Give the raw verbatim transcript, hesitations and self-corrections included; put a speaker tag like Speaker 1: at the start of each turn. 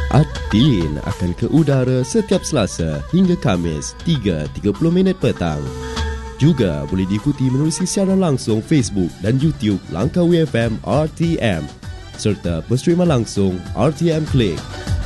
Speaker 1: Adin akan ke udara setiap Selasa hingga Khamis tiga tiga puluh minit petang. Juga boleh diikuti menerusi siaran langsung Facebook dan YouTube Langkawi F M R T M serta berstreaman langsung R T M Click.